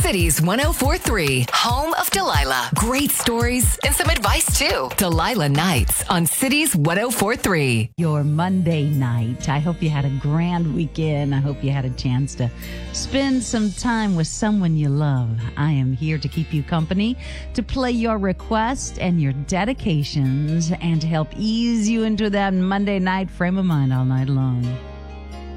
Cities 104.3, home of Delilah. Great stories and some advice too. Delilah Nights on Cities 104.3. Your Monday night. I hope you had a grand weekend. I hope you had a chance to spend some time with someone you love. I am here to keep you company, to play your requests and your dedications, and to help ease you into that Monday night frame of mind all night long.